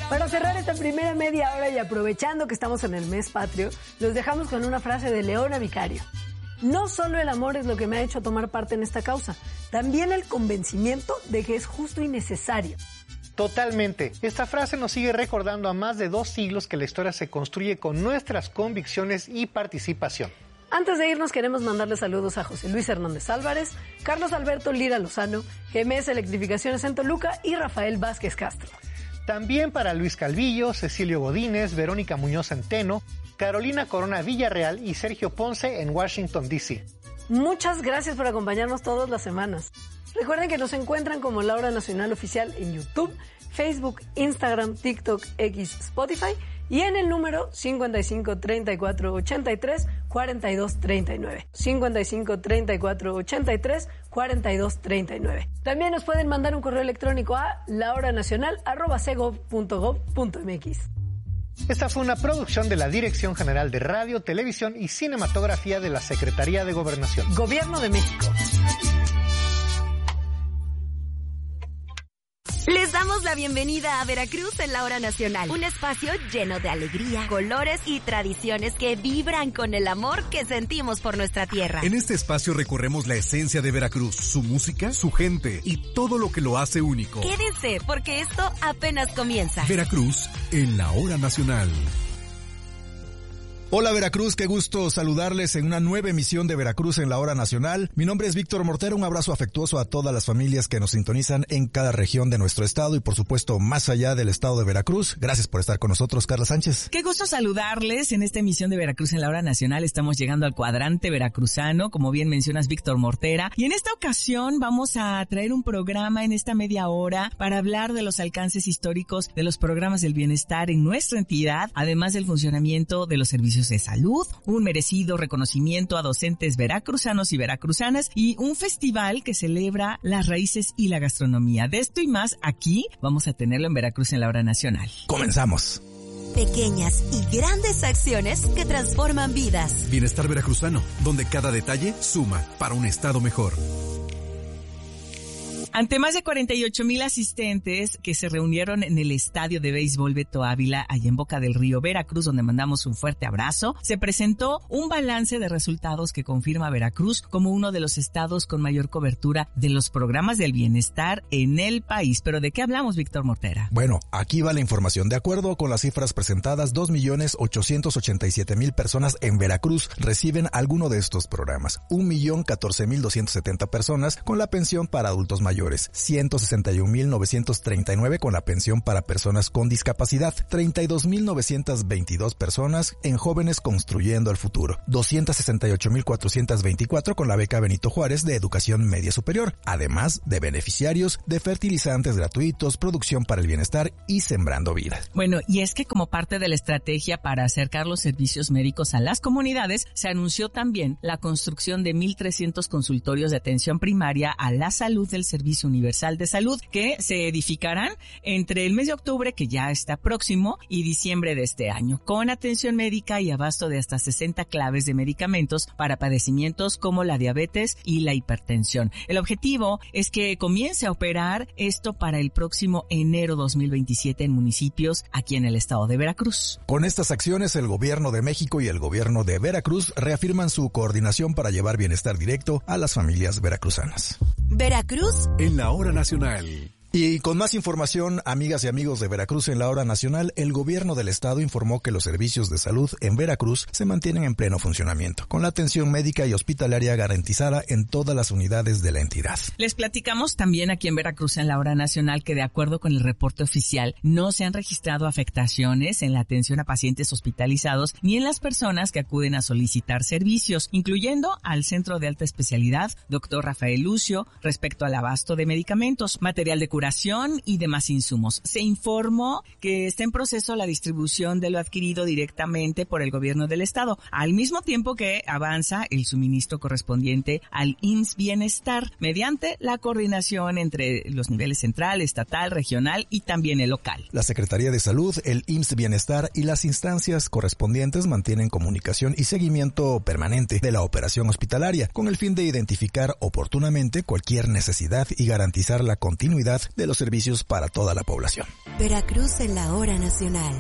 Para cerrar esta primera media hora y aprovechando que estamos en el mes patrio, los dejamos con una frase de Leona Vicario. No solo el amor es lo que me ha hecho tomar parte en esta causa, también el convencimiento de que es justo y necesario. Totalmente. Esta frase nos sigue recordando a más de 2 siglos que la historia se construye con nuestras convicciones y participación. Antes de irnos queremos mandarle saludos a José Luis Hernández Álvarez, Carlos Alberto Lira Lozano, GMS Electrificaciones en Toluca y Rafael Vázquez Castro. También para Luis Calvillo, Cecilio Godínez, Verónica Muñoz Centeno, Carolina Corona Villarreal y Sergio Ponce en Washington, D.C. Muchas gracias por acompañarnos todas las semanas. Recuerden que nos encuentran como La Hora Nacional Oficial en YouTube, Facebook, Instagram, TikTok, X, Spotify y en el número 55 34 83 42 39. 55 34 83 42 39. También nos pueden mandar un correo electrónico a lahoranacional@cegov.gov.mx. Esta fue una producción de la Dirección General de Radio, Televisión y Cinematografía de la Secretaría de Gobernación. Gobierno de México. Les damos la bienvenida a Veracruz en La Hora Nacional, un espacio lleno de alegría, colores y tradiciones que vibran con el amor que sentimos por nuestra tierra. En este espacio recorremos la esencia de Veracruz, su música, su gente y todo lo que lo hace único. Quédense, porque esto apenas comienza. Veracruz en La Hora Nacional. Hola Veracruz, qué gusto saludarles en una nueva emisión de Veracruz en la Hora Nacional. Mi nombre es Víctor Mortero, un abrazo afectuoso a todas las familias que nos sintonizan en cada región de nuestro estado y por supuesto más allá del estado de Veracruz. Gracias por estar con nosotros, Carla Sánchez. Qué gusto saludarles en esta emisión de Veracruz en la Hora Nacional. Estamos llegando al cuadrante veracruzano, como bien mencionas, Víctor Mortera. Y en esta ocasión vamos a traer un programa en esta media hora para hablar de los alcances históricos de los programas del bienestar en nuestra entidad, además del funcionamiento de los servicios de salud, un merecido reconocimiento a docentes veracruzanos y veracruzanas y un festival que celebra las raíces y la gastronomía. De esto y más aquí vamos a tenerlo en Veracruz en la Hora Nacional. Comenzamos. Pequeñas y grandes acciones que transforman vidas. Bienestar veracruzano, donde cada detalle suma para un estado mejor. Ante más de 48,000 asistentes que se reunieron en el estadio de béisbol Beto Ávila, allá en Boca del Río, Veracruz, donde mandamos un fuerte abrazo, se presentó un balance de resultados que confirma a Veracruz como uno de los estados con mayor cobertura de los programas del bienestar en el país. ¿Pero de qué hablamos, Víctor Mortera? Bueno, aquí va la información. De acuerdo con las cifras presentadas, 2,887,000 personas en Veracruz reciben alguno de estos programas. 1,014,270 personas con la pensión para adultos mayores. 161,939 con la pensión para personas con discapacidad, 32,922 personas en Jóvenes Construyendo el Futuro, 268,424 con la beca Benito Juárez de Educación Media Superior, además de beneficiarios de fertilizantes gratuitos, producción para el bienestar y Sembrando Vidas. Bueno, y es que como parte de la estrategia para acercar los servicios médicos a las comunidades, se anunció también la construcción de 1,300 consultorios de atención primaria a la salud del Servicio Universal de Salud, que se edificarán entre el mes de octubre, que ya está próximo, y diciembre de este año, con atención médica y abasto de hasta 60 claves de medicamentos para padecimientos como la diabetes y la hipertensión. El objetivo es que comience a operar esto para el próximo enero 2027 en municipios aquí en el estado de Veracruz. Con estas acciones, el Gobierno de México y el Gobierno de Veracruz reafirman su coordinación para llevar bienestar directo a las familias veracruzanas. Veracruz en la Hora Nacional. Y con más información, amigas y amigos de Veracruz en la Hora Nacional, el gobierno del estado informó que los servicios de salud en Veracruz se mantienen en pleno funcionamiento, con la atención médica y hospitalaria garantizada en todas las unidades de la entidad. Les platicamos también aquí en Veracruz en la Hora Nacional que de acuerdo con el reporte oficial, no se han registrado afectaciones en la atención a pacientes hospitalizados ni en las personas que acuden a solicitar servicios, incluyendo al Centro de Alta Especialidad, Dr. Rafael Lucio, respecto al abasto de medicamentos, material de curación y demás insumos. Se informó que está en proceso la distribución de lo adquirido directamente por el gobierno del estado, al mismo tiempo que avanza el suministro correspondiente al IMSS Bienestar mediante la coordinación entre los niveles central, estatal, regional y también el local. La Secretaría de Salud, el IMSS Bienestar y las instancias correspondientes mantienen comunicación y seguimiento permanente de la operación hospitalaria con el fin de identificar oportunamente cualquier necesidad y garantizar la continuidad de los servicios para toda la población. Veracruz en la hora nacional.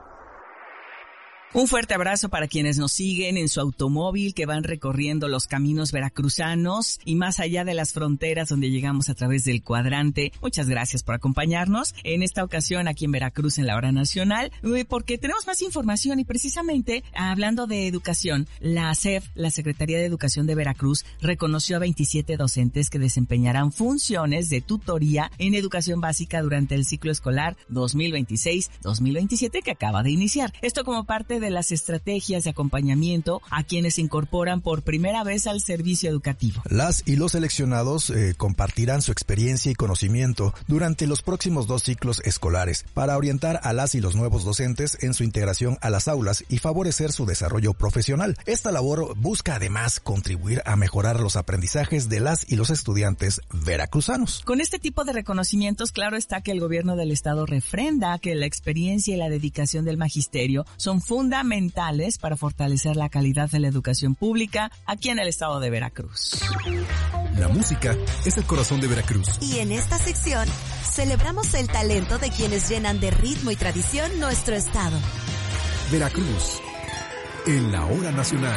Un fuerte abrazo para quienes nos siguen en su automóvil, que van recorriendo los caminos veracruzanos y más allá de las fronteras donde llegamos a través del cuadrante. Muchas gracias por acompañarnos en esta ocasión aquí en Veracruz en la hora nacional, porque tenemos más información y precisamente hablando de educación, la SEP, la Secretaría de Educación de Veracruz, reconoció a 27 docentes que desempeñarán funciones de tutoría en educación básica durante el ciclo escolar 2026-2027 que acaba de iniciar. Esto como parte de las estrategias de acompañamiento a quienes se incorporan por primera vez al servicio educativo. Las y los seleccionados compartirán su experiencia y conocimiento durante los próximos 2 ciclos escolares para orientar a las y los nuevos docentes en su integración a las aulas y favorecer su desarrollo profesional. Esta labor busca además contribuir a mejorar los aprendizajes de las y los estudiantes veracruzanos. Con este tipo de reconocimientos, claro está que el gobierno del estado refrenda que la experiencia y la dedicación del magisterio son fundamentales para fortalecer la calidad de la educación pública aquí en el estado de Veracruz. La música es el corazón de Veracruz. Y en esta sección celebramos el talento de quienes llenan de ritmo y tradición nuestro estado. Veracruz en la hora nacional.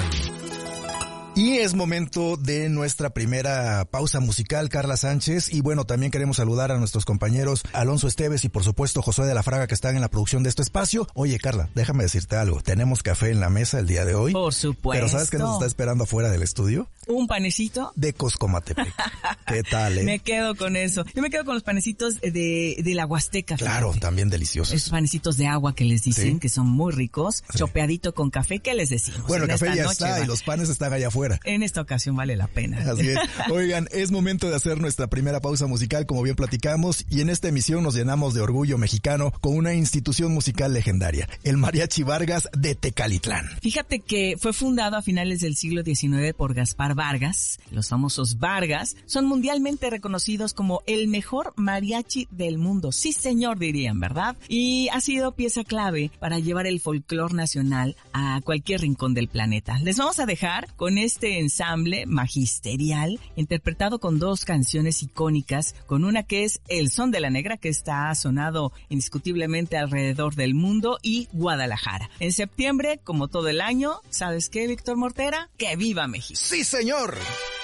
Y es momento de nuestra primera pausa musical, Carla Sánchez. Y bueno, también queremos saludar a nuestros compañeros Alonso Esteves y por supuesto Josué de la Fraga, que están en la producción de este espacio. Oye, Carla, déjame decirte algo. Tenemos café en la mesa el día de hoy. Por supuesto. Pero ¿sabes qué nos está esperando afuera del estudio? ¿Un panecito? De Coscomatepec. ¿Qué tal, Me quedo con eso. Yo me quedo con los panecitos de la Huasteca. Claro, fíjate. También deliciosos. Esos panecitos de agua que les dicen, sí, que son muy ricos. Sí. Chopeadito con café, ¿qué les decimos? Bueno, el café ya está y los panes están allá afuera. En esta ocasión vale la pena. Así es. Oigan, es momento de hacer nuestra primera pausa musical, como bien platicamos, y en esta emisión nos llenamos de orgullo mexicano con una institución musical legendaria, el Mariachi Vargas de Tecalitlán. Fíjate que fue fundado a finales del siglo XIX por Gaspar Vargas. Los famosos Vargas son mundialmente reconocidos como el mejor mariachi del mundo. Sí, señor, dirían, ¿verdad? Y ha sido pieza clave para llevar el folclore nacional a cualquier rincón del planeta. Les vamos a dejar con este ensamble magisterial, interpretado con 2 canciones icónicas, con una que es El Son de la Negra, que está sonado indiscutiblemente alrededor del mundo, y Guadalajara. En septiembre, como todo el año, ¿sabes qué, Víctor Mortera? ¡Que viva México! ¡Sí, señor!